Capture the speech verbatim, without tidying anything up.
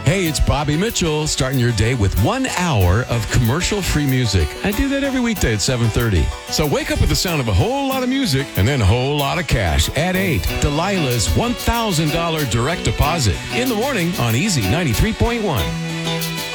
Hey, it's Bobby Mitchell, starting your day with one hour of commercial-free music. I do that every weekday at seven thirty. So wake up with the sound of a whole lot of music and then a whole lot of cash. At eight, Delilah's one thousand dollars direct deposit. In the morning on Easy ninety-three point one.